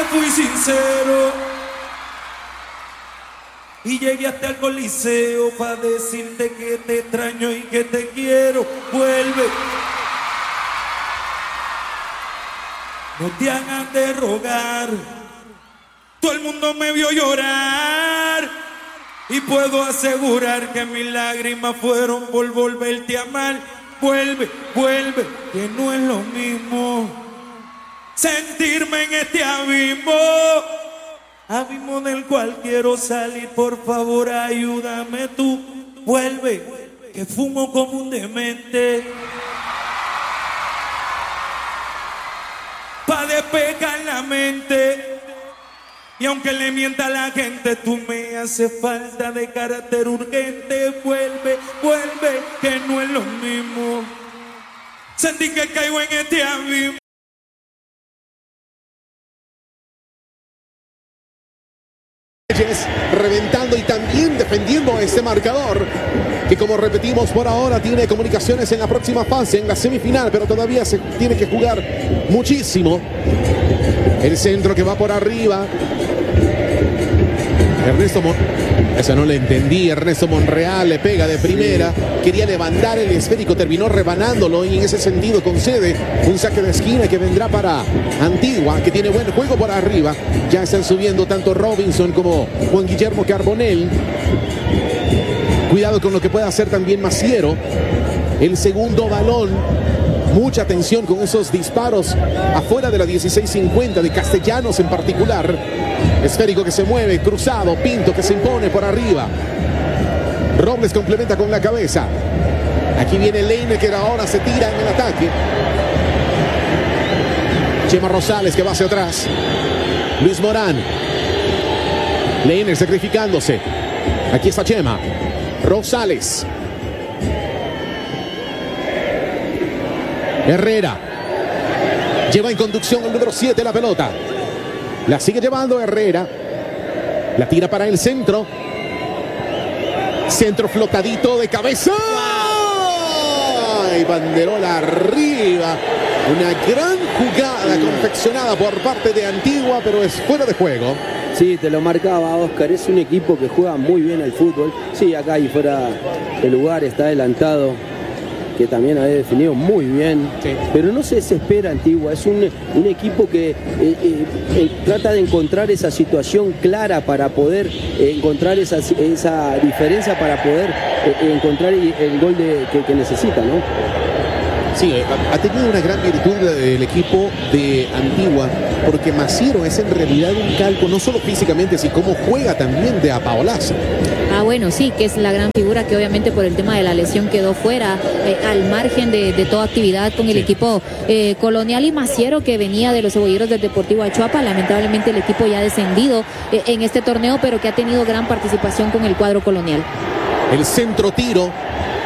fui sincero y llegué hasta el Coliseo para decirte que te extraño y que te quiero. Vuelve. No te hagas de rogar. Todo el mundo me vio llorar y puedo asegurar que mis lágrimas fueron por volverte a amar. Vuelve, vuelve, que no es lo mismo sentirme en este abismo, abismo del cual quiero salir. Por favor, ayúdame tú. Vuelve, que fumo como un demente pa' despejar la mente. Y aunque le mienta a la gente, tú me haces falta de carácter urgente. Vuelve, vuelve, que no es lo mismo. Sentí que caigo en este abismo. Reventando y también defendiendo a este marcador, que como repetimos por ahora tiene Comunicaciones en la próxima fase, en la semifinal, pero todavía se tiene que jugar muchísimo. El centro que va por arriba, eso no le entendí. Ernesto Monreal le pega de primera, quería levantar el esférico, terminó rebanándolo y en ese sentido concede un saque de esquina que vendrá para Antigua, que tiene buen juego por arriba. Ya están subiendo tanto Robinson como Juan Guillermo Carbonell. Cuidado con lo que pueda hacer también Maciero. El segundo balón, mucha atención con esos disparos afuera de la 16:50 de Castellanos en particular. Esférico que se mueve, cruzado, Pinto que se impone por arriba. Robles complementa con la cabeza. Aquí viene Leiner, que ahora se tira en el ataque. Chema Rosales que va hacia atrás. Luis Morán. Leiner sacrificándose. Aquí está Chema. Rosales. Herrera. Lleva en conducción el número 7 la pelota. La sigue llevando Herrera. La tira para el centro. Centro flotadito de cabeza. ¡Ay! Banderola arriba. Una gran jugada confeccionada por parte de Antigua, pero es fuera de juego. Sí, te lo marcaba Oscar. Es un equipo que juega muy bien al fútbol. Sí, acá y fuera de lugar está adelantado, que también ha definido muy bien, sí. Pero no se desespera Antigua, es un equipo que trata de encontrar esa situación clara para poder encontrar esa diferencia, para poder encontrar el gol que necesita, ¿no? Sí, ha tenido una gran virtud el equipo de Antigua, porque Maciero es en realidad un calco, no solo físicamente, sino como juega también de Apaolazo. Ah, bueno, sí, que es la gran figura que obviamente por el tema de la lesión quedó fuera, al margen de toda actividad con el equipo colonial, y Maciero, que venía de los cebolleros del Deportivo Achuapa. Lamentablemente el equipo ya ha descendido en este torneo, pero que ha tenido gran participación con el cuadro colonial. El centro tiro